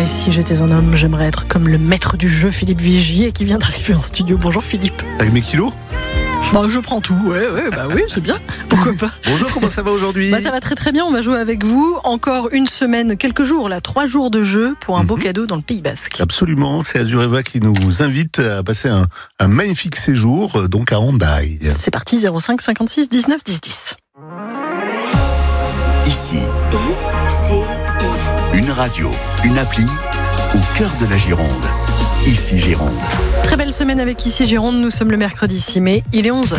et si j'étais un homme, j'aimerais être comme le maître du jeu, Philippe Vigier, qui vient d'arriver en studio. Bonjour Philippe. Avec mes kilos ? Je prends tout, oui, c'est bien. Pourquoi pas ? Bonjour, comment ça va aujourd'hui ? Ça va très très bien, on va jouer avec vous. Encore une semaine, quelques jours, 3 jours de jeu pour un beau cadeau dans le Pays Basque. Absolument, c'est Azureva qui nous invite à passer un magnifique séjour, donc à Hendaye. C'est parti, 05 56 19 10 10. Ici, une radio, une appli au cœur de la Gironde. Ici Gironde. Très belle semaine avec Ici Gironde, nous sommes le mercredi 6 mai, il est 11h.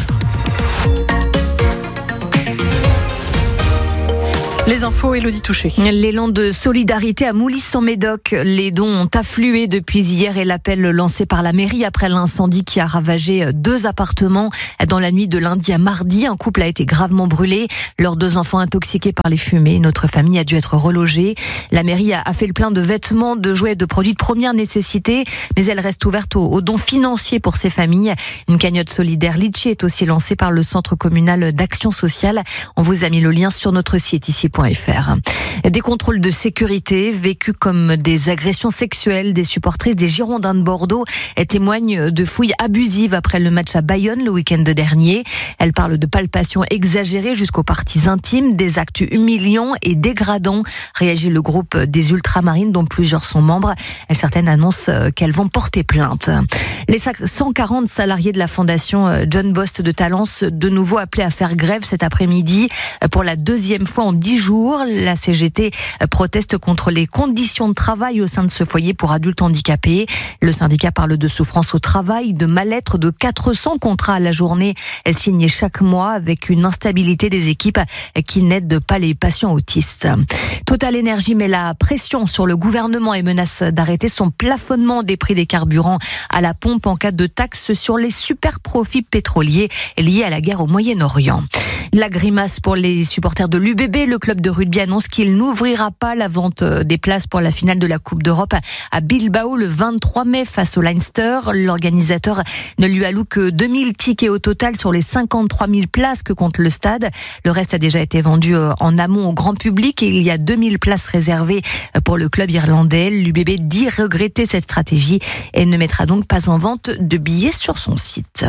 Les infos, Élodie Touché. L'élan de solidarité à Moulis-en-Médoc. Les dons ont afflué depuis hier et l'appel lancé par la mairie après l'incendie qui a ravagé 2 appartements dans la nuit de lundi à mardi. Un couple a été gravement brûlé. Leurs 2 enfants intoxiqués par les fumées. Notre famille a dû être relogée. La mairie a fait le plein de vêtements, de jouets, de produits de première nécessité, mais elle reste ouverte aux dons financiers pour ces familles. Une cagnotte solidaire Litchi est aussi lancée par le Centre communal d'action sociale. On vous a mis le lien sur notre site ici. Des contrôles de sécurité vécus comme des agressions sexuelles des supportrices des Girondins de Bordeaux témoignent de fouilles abusives après le match à Bayonne le week-end dernier. Elles parlent de palpations exagérées jusqu'aux parties intimes, des actes humiliants et dégradants, réagit le groupe des Ultramarines dont plusieurs sont membres. Certaines annoncent qu'elles vont porter plainte. Les 140 salariés de la fondation John Bost de Talence de nouveau appelés à faire grève cet après-midi pour la 2e fois en 10 jours. La CGT proteste contre les conditions de travail au sein de ce foyer pour adultes handicapés. Le syndicat parle de souffrance au travail, de mal-être, de 400 contrats à la journée signés chaque mois avec une instabilité des équipes qui n'aident pas les patients autistes. Total Énergie met la pression sur le gouvernement et menace d'arrêter son plafonnement des prix des carburants à la pompe en cas de taxes sur les super profits pétroliers liés à la guerre au Moyen-Orient. La grimace pour les supporters de l'UBB. Le club de rugby annonce qu'il n'ouvrira pas la vente des places pour la finale de la Coupe d'Europe à Bilbao le 23 mai face au Leinster. L'organisateur ne lui alloue que 2000 tickets au total sur les 53 000 places que compte le stade. Le reste a déjà été vendu en amont au grand public et il y a 2000 places réservées pour le club irlandais. L'UBB dit regretter cette stratégie et ne mettra donc pas en vente de billets sur son site.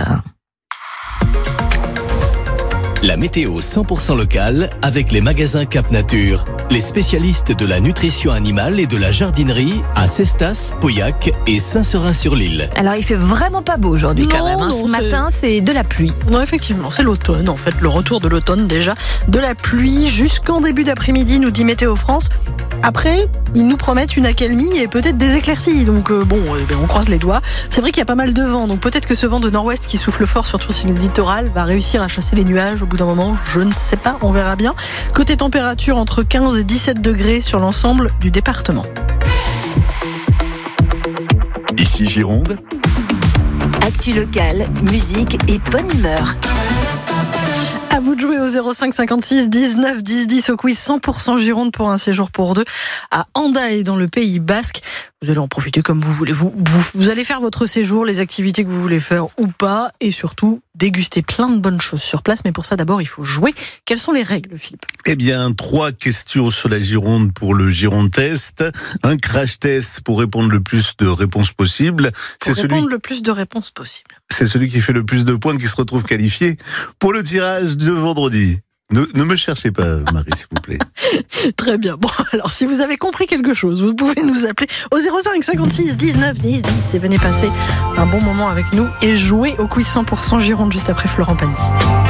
La météo 100% locale avec les magasins Cap Nature, les spécialistes de la nutrition animale et de la jardinerie à Cestas, Pauillac et Saint-Seurin-sur-l'Île. Alors il fait vraiment pas beau aujourd'hui quand même. Ce matin c'est de la pluie. Non, effectivement, c'est l'automne en fait, le retour de l'automne déjà. De la pluie jusqu'en début d'après-midi, nous dit Météo France. Après, ils nous promettent une accalmie et peut-être des éclaircies. Donc on croise les doigts. C'est vrai qu'il y a pas mal de vent. Donc peut-être que ce vent de nord-ouest qui souffle fort, surtout sur le littoral, va réussir à chasser les nuages au bout d'un moment. Je ne sais pas, on verra bien. Côté température, entre 15 et 17 degrés sur l'ensemble du département. Ici Gironde. Actu locale, musique et bonne humeur. À vous de jouer au 05 56 19 10 10 au quiz 100% Gironde pour un séjour pour 2 à Hendaye dans le Pays Basque. Vous allez en profiter comme vous voulez. Vous allez faire votre séjour, les activités que vous voulez faire ou pas, et surtout déguster plein de bonnes choses sur place. Mais pour ça, d'abord, il faut jouer. Quelles sont les règles, Philippe ? 3 questions sur la Gironde pour le Gironde Test. Un crash test pour répondre le plus de réponses possibles. Le plus de réponses possibles. C'est celui qui fait le plus de points qui se retrouve qualifié pour le tirage de vendredi. Ne me cherchez pas, Marie, s'il vous plaît. Très bien. Bon, alors, si vous avez compris quelque chose, vous pouvez nous appeler au 05 56 19 10 10 et venez passer un bon moment avec nous et jouer au quiz 100% Gironde juste après Florent Pagny.